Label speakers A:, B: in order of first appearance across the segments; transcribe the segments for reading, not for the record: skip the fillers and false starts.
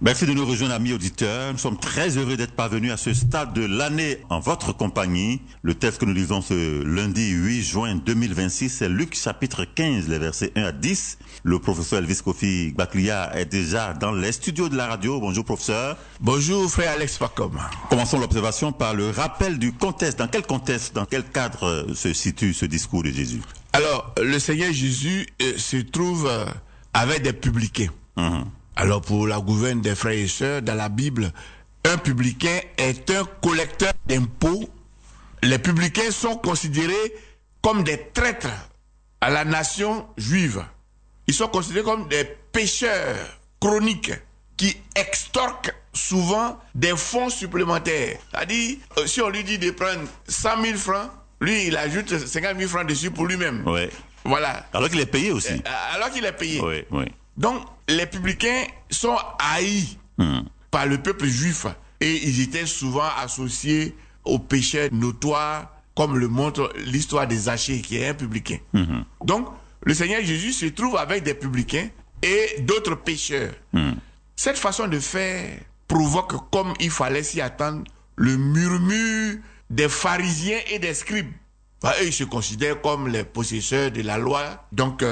A: Merci de nous rejoindre, amis auditeurs. Nous sommes très heureux d'être parvenus à ce stade de l'année en votre compagnie. Le texte que nous lisons ce lundi 8 juin 2026, c'est Luc chapitre 15, les versets 1 à 10. Le professeur Elvis Kofi Baklia est déjà dans les studios de la radio. Bonjour, professeur.
B: Bonjour, frère Alex Pacom.
A: Commençons l'observation par le rappel du contexte. Dans quel cadre se situe ce discours de Jésus?
B: Alors, le Seigneur Jésus se trouve avec des publicains. Alors, pour la gouverne des frères et sœurs, dans la Bible, un publicain est un collecteur d'impôts. Les publicains sont considérés comme des traîtres à la nation juive. Ils sont considérés comme des pécheurs chroniques qui extorquent souvent des fonds supplémentaires. C'est-à-dire, si on lui dit de prendre 100 000 francs, lui, il ajoute 50 000 francs dessus pour lui-même.
A: Oui.
B: Voilà.
A: Alors qu'il est payé aussi.
B: Alors qu'il est payé.
A: Oui, oui.
B: Donc, les publicains sont haïs par le peuple juif et ils étaient souvent associés aux pécheurs notoires, comme le montre l'histoire de Zachée, qui est un publicain. Donc, le Seigneur Jésus se trouve avec des publicains et d'autres pécheurs. Cette façon de faire provoque, comme il fallait s'y attendre, le murmure des pharisiens et des scribes. Eux, ils se considèrent comme les possesseurs de la loi, donc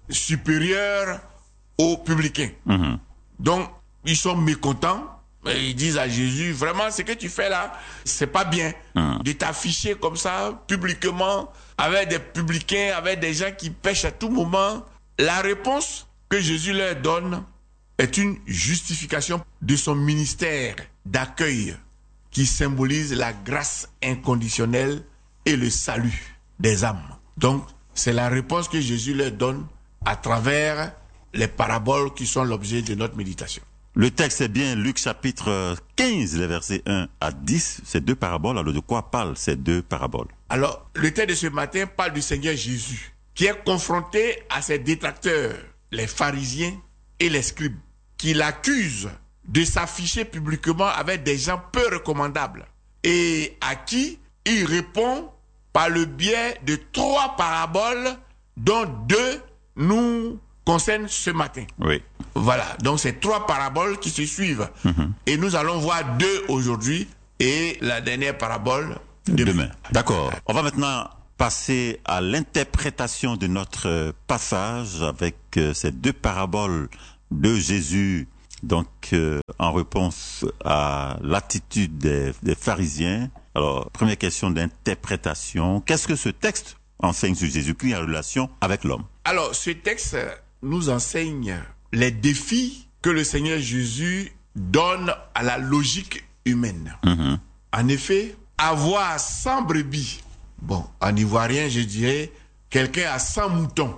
B: supérieurs aux publicains. Donc, ils sont mécontents. Et ils disent à Jésus, vraiment, ce que tu fais là, c'est pas bien de t'afficher comme ça, publiquement, avec des publicains, avec des gens qui pêchent à tout moment. La réponse que Jésus leur donne est une justification de son ministère d'accueil qui symbolise la grâce inconditionnelle et le salut des âmes. Donc, c'est la réponse que Jésus leur donne à travers les paraboles qui sont l'objet de notre méditation.
A: Le texte est bien Luc chapitre 15, les versets 1 à 10. Ces deux paraboles, alors de quoi parlent ces deux paraboles?
B: Alors, le texte de ce matin parle du Seigneur Jésus, qui est confronté à ses détracteurs, les pharisiens et les scribes, qui l'accusent de s'afficher publiquement avec des gens peu recommandables, et à qui il répond par le biais de 3 paraboles, dont 2 nous concernent ce matin.
A: Oui.
B: Voilà, donc c'est 3 paraboles qui se suivent. Et nous allons voir 2 aujourd'hui et la dernière parabole demain.
A: D'accord. On va maintenant passer à l'interprétation de notre passage avec ces 2 paraboles de Jésus, donc en réponse à l'attitude des pharisiens. Alors, première question d'interprétation. Qu'est-ce que ce texte enseigne sur Jésus-Christ en relation avec l'homme?
B: Alors, ce texte nous enseigne les défis que le Seigneur Jésus donne à la logique humaine. En effet, avoir 100 brebis, bon, en ivoirien, je dirais, quelqu'un a 100 moutons.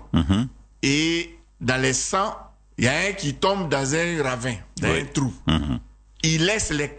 B: Et dans les 100, il y a un qui tombe dans un ravin, dans un trou. Il laisse les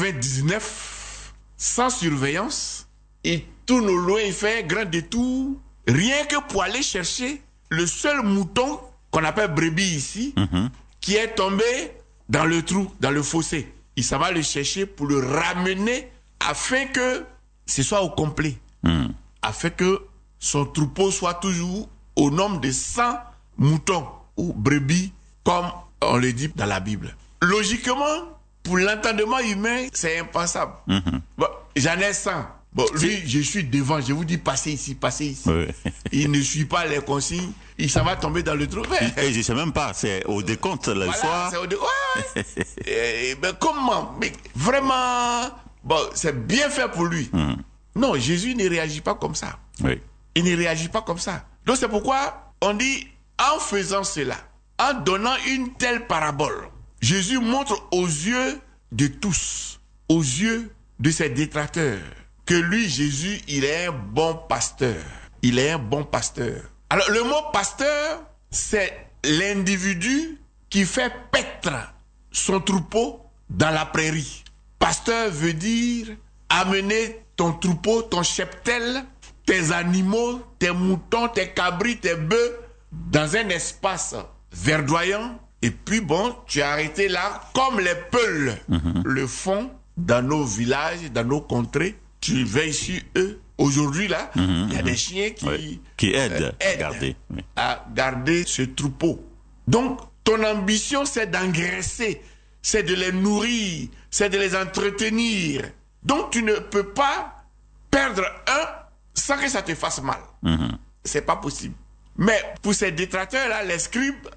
B: 99 sans surveillance. Il tourne au loin, il fait un grand détour, rien que pour aller chercher le seul mouton qu'on appelle brebis ici, qui est tombé dans le trou, dans le fossé. Il s'en va le chercher pour le ramener afin que ce soit au complet. Afin que son troupeau soit toujours au nombre de 100 moutons ou brebis, comme on le dit dans la Bible. Logiquement, pour l'entendement humain, c'est impensable. Bon, j'en ai 100. Bon, lui, je suis devant, je vous dis passez ici, passez ici. Oui. Il ne suit pas les consignes, il s'en va tomber dans le trou.
A: Et je ne sais même pas, c'est au décompte le soir.
B: C'est au décompte. Mais comment? Mais vraiment, bon, c'est bien fait pour lui. Non, Jésus ne réagit pas comme ça.
A: Oui.
B: Il ne réagit pas comme ça. Donc c'est pourquoi on dit, en faisant cela, en donnant une telle parabole, Jésus montre aux yeux de tous, aux yeux de ses détracteurs, que lui, Jésus, il est un bon pasteur. Il est un bon pasteur. Alors, le mot pasteur, c'est l'individu qui fait paître son troupeau dans la prairie. Pasteur veut dire amener ton troupeau, ton cheptel, tes animaux, tes moutons, tes cabris, tes bœufs, dans un espace verdoyant. Et puis bon, tu es arrêté là, comme les Peuls le font dans nos villages, dans nos contrées. Tu veilles sur eux. Aujourd'hui, là, il y a des chiens qui aident à garder ce troupeau. Donc, ton ambition, c'est d'engraisser c'est de les nourrir, c'est de les entretenir. Donc tu ne peux pas perdre un sans que ça te fasse mal. C'est pas possible. Mais pour ces détracteurs-là, les scribes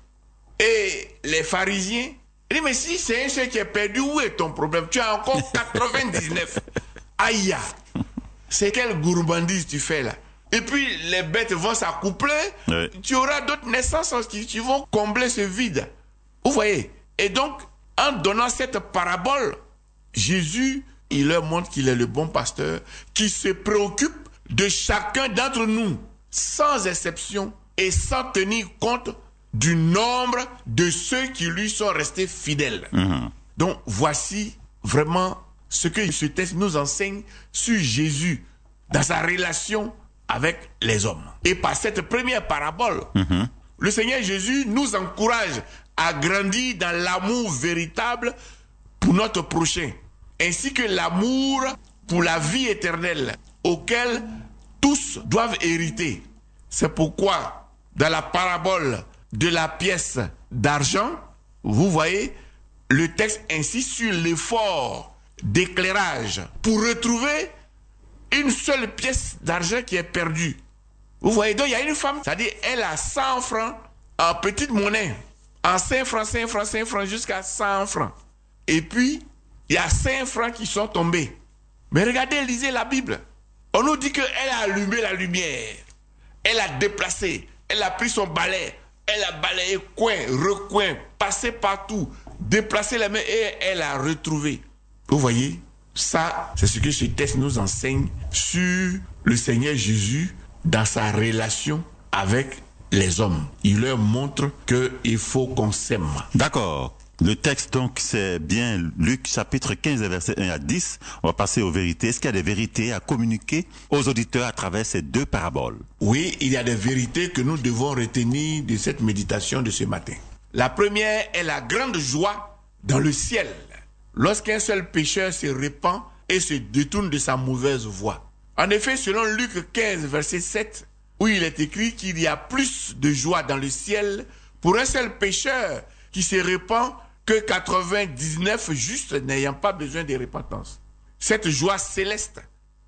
B: et les pharisiens, ils disent, mais si c'est un seul qui est perdu, où est ton problème? Tu as encore 99. Aïe, c'est quelle gourmandise tu fais là? Et puis les bêtes vont s'accoupler, oui. Tu auras d'autres naissances qui vont combler ce vide. Vous voyez? Et donc, en donnant cette parabole, Jésus, il leur montre qu'il est le bon pasteur, qui se préoccupe de chacun d'entre nous, sans exception, et sans tenir compte du nombre de ceux qui lui sont restés fidèles. Donc, voici vraiment ce que ce texte nous enseigne sur Jésus, dans sa relation avec les hommes. Et par cette première parabole, le Seigneur Jésus nous encourage à grandir dans l'amour véritable pour notre prochain, ainsi que l'amour pour la vie éternelle, auquel tous doivent hériter. C'est pourquoi, dans la parabole de la pièce d'argent, vous voyez, le texte insiste sur l'effort d'éclairage pour retrouver une seule pièce d'argent qui est perdue. Vous voyez, donc il y a une femme, c'est-à-dire elle a 100 francs en petite monnaie, en 5 francs, 5 francs, 5 francs, jusqu'à 100 francs. Et puis, il y a 5 francs qui sont tombés. Mais regardez, lisez la Bible. On nous dit qu'elle a allumé la lumière. Elle a déplacé. Elle a pris son balai. Elle a balayé coin, recoin, passé partout, déplacé les mains et elle a retrouvé. Vous voyez, ça, c'est ce que ce texte nous enseigne sur le Seigneur Jésus dans sa relation avec les hommes. Il leur montre qu'il faut qu'on s'aime.
A: D'accord. Le texte, donc, c'est bien Luc, chapitre 15, versets 1 à 10. On va passer aux vérités. Est-ce qu'il y a des vérités à communiquer aux auditeurs à travers ces deux paraboles?
B: Oui, il y a des vérités que nous devons retenir de cette méditation de ce matin. La première est la grande joie dans le ciel, lorsqu'un seul pécheur se repent et se détourne de sa mauvaise voie. En effet, selon Luc 15, verset 7, où il est écrit qu'il y a plus de joie dans le ciel pour un seul pécheur qui se repent que 99 justes n'ayant pas besoin de repentance. Cette joie céleste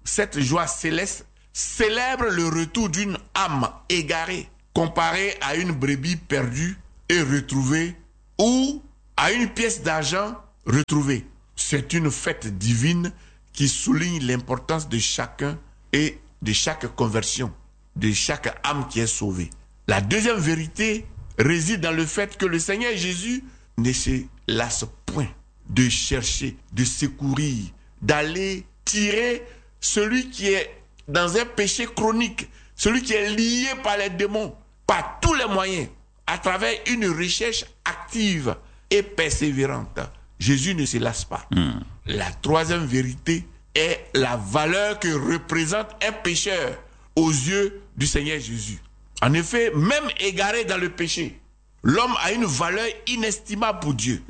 B: célèbre le retour d'une âme égarée, comparée à une brebis perdue et retrouvée, ou à une pièce d'argent retrouvée. C'est une fête divine qui souligne l'importance de chacun et de chaque conversion, de chaque âme qui est sauvée. La deuxième vérité réside dans le fait que le Seigneur Jésus ne se lasse point de chercher, de secourir, d'aller tirer celui qui est dans un péché chronique, celui qui est lié par les démons, par tous les moyens, à travers une recherche active et persévérante. Jésus ne se lasse pas. La troisième vérité est la valeur que représente un pécheur aux yeux du Seigneur Jésus. En effet, même égaré dans le péché, l'homme a une valeur inestimable pour Dieu.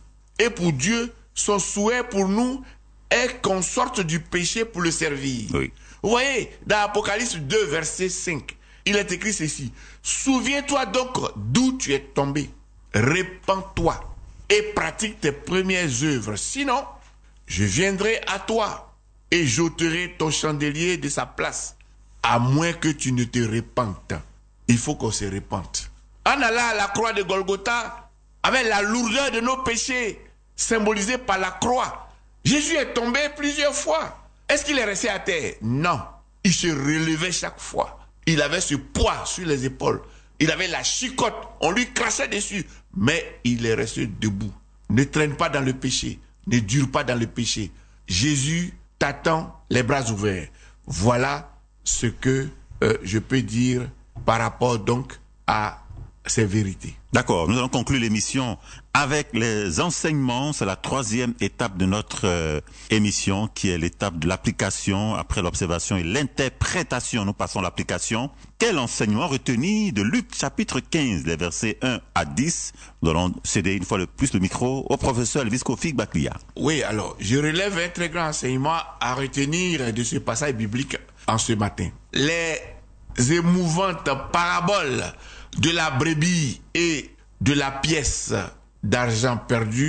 B: Et pour Dieu, son souhait pour nous est qu'on sorte du péché pour le servir. Oui. Vous voyez, dans Apocalypse 2, verset 5, il est écrit ceci. Souviens-toi donc d'où tu es tombé. Répands-toi et pratique tes premières œuvres. Sinon, je viendrai à toi et j'ôterai ton chandelier de sa place, à moins que tu ne te répandes. Il faut qu'on se répande. En allant à la croix de Golgotha, avec la lourdeur de nos péchés, symbolisée par la croix, Jésus est tombé plusieurs fois. Est-ce qu'il est resté à terre? Non. Il se relevait chaque fois. Il avait ce poids sur les épaules. Il avait la chicotte. On lui crachait dessus. Mais il est resté debout. Ne traîne pas dans le péché. Ne dure pas dans le péché. Jésus t'attend les bras ouverts. Voilà ce que je peux dire par rapport donc à ces vérités.
A: D'accord, nous allons conclure l'émission avec les enseignements. C'est la troisième étape de notre émission, qui est l'étape de l'application. Après l'observation et l'interprétation, nous passons à l'application. Quel enseignement retenir de Luc chapitre 15, les versets 1 à 10? Nous allons céder une fois de plus le micro au professeur Elvis Kofi Baklia.
B: Oui, alors, je relève un très grand enseignement à retenir de ce passage biblique en ce matin. Les émouvantes paraboles de la brebis et de la pièce d'argent perdue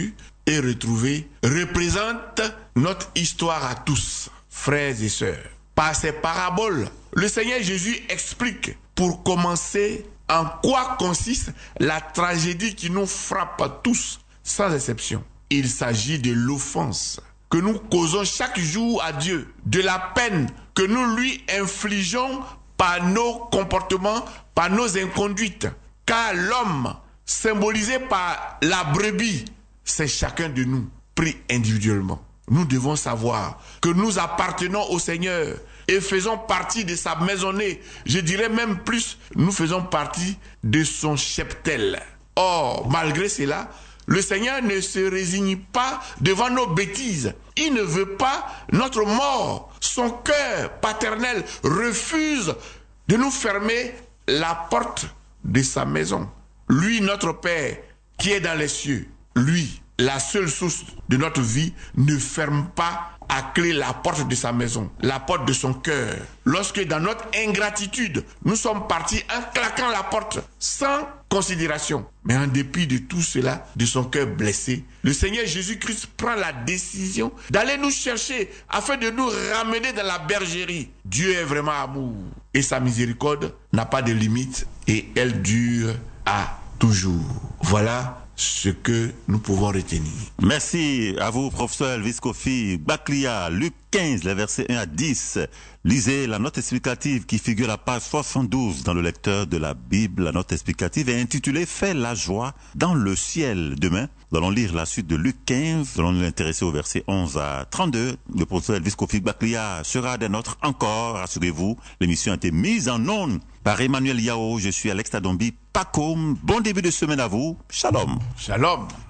B: et retrouvés représente notre histoire à tous, frères et sœurs. Par ces paraboles, le Seigneur Jésus explique, pour commencer, en quoi consiste la tragédie qui nous frappe tous, sans exception. Il s'agit de l'offense que nous causons chaque jour à Dieu, de la peine que nous lui infligeons par nos comportements, par nos inconduites. Car l'homme, symbolisé par la brebis, c'est chacun de nous, pris individuellement. Nous devons savoir que nous appartenons au Seigneur et faisons partie de sa maisonnée. Je dirais même plus, nous faisons partie de son cheptel. Or, malgré cela, le Seigneur ne se résigne pas devant nos bêtises. Il ne veut pas notre mort. Son cœur paternel refuse de nous fermer la porte de sa maison. Lui, notre Père, qui est dans les cieux, lui, la seule source de notre vie, ne ferme pas à clé la porte de sa maison, la porte de son cœur. Lorsque dans notre ingratitude, nous sommes partis en claquant la porte, sans considération. Mais en dépit de tout cela, de son cœur blessé, le Seigneur Jésus-Christ prend la décision d'aller nous chercher afin de nous ramener dans la bergerie. Dieu est vraiment amour et sa miséricorde n'a pas de limite et elle dure à toujours. Voilà ce que nous pouvons retenir.
A: Merci à vous, professeur Elvis Kofi Baklia, Luc 15, les versets 1 à 10. Lisez la note explicative qui figure à la page 72 dans le lecteur de la Bible. La note explicative est intitulée « Fais la joie dans le ciel ». Demain, nous allons lire la suite de Luc 15. Nous allons nous intéresser au verset 11 à 32. Le professeur Elvis Kofi Baklia sera des nôtres encore, rassurez-vous. L'émission a été mise en ondes par Emmanuel Yao. Je suis Alex Tadombi Pacôme. Bon début de semaine à vous. Shalom.
B: Shalom.